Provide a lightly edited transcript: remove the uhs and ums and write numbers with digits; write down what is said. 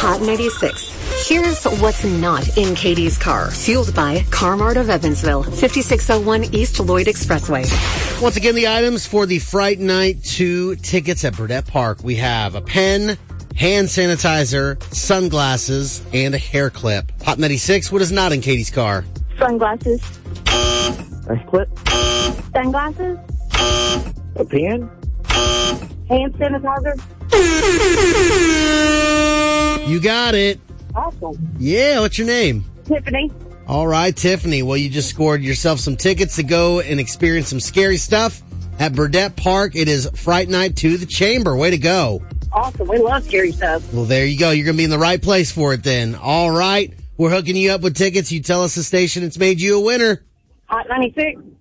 Hot 96. Here's what's not in Katie's car. Fueled by Car-Mart of Evansville, 5601 East Lloyd Expressway. Once again, the items for the Fright Night 2 tickets at Burdett Park. We have a pen, hand sanitizer, sunglasses, and a hair clip. Hot 96, what is not in Katie's car? Sunglasses. A clip. Sunglasses. A pen. Hand sanitizer. You got it. Awesome. Yeah, what's your name? Tiffany. All right, Tiffany. Well, you just scored yourself some tickets to go and experience some scary stuff at Burdett Park. It is Fright Night to the Chamber. Way to go. Awesome. We love scary stuff. Well, there you go. You're going to be in the right place for it then. All right. We're hooking you up with tickets. You tell us the station it's made you a winner. Hot 96.